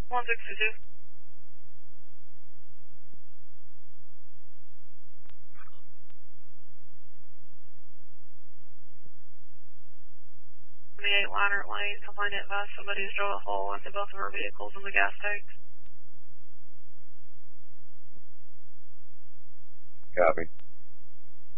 162. Liner lane, complaint advised somebody has drilled a hole into both of our vehicles in the gas tanks. Copy.